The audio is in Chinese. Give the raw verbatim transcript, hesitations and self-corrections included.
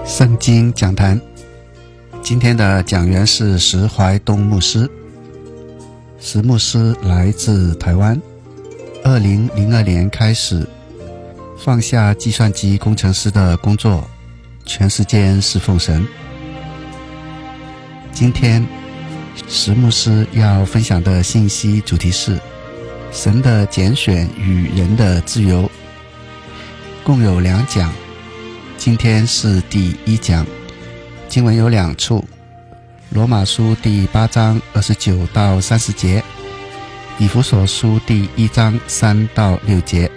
圣经讲坛，今天的讲员是石怀东牧师。石牧师来自台湾，二零零二年开始放下计算机工程师的工作，全时间侍奉神。今天石牧师要分享的信息主题是神的拣选与人的自由，共有两讲。今天是第一讲，经文有两处，罗马书第八章二十九到三十节，以弗所书第一章三到六节。